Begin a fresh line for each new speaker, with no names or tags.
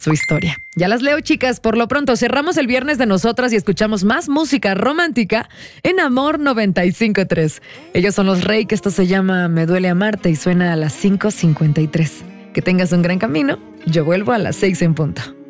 su historia. Ya las leo, chicas. Por lo pronto, cerramos el viernes de nosotras y escuchamos más música romántica en Amor 95.3. Ellos son los Rey, que esto se llama Me duele amarte y suena a las 5:53. Que tengas un gran camino. Yo vuelvo a las 6 en punto.